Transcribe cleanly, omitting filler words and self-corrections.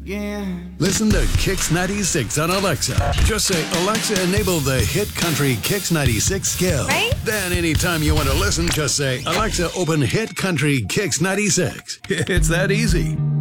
again. Listen to Kix 96 on Alexa. Just say, Alexa, enable the hit country Kix 96 skill. Right? Then anytime you want to listen, just say, Alexa, open hit country Kix 96. It's that easy.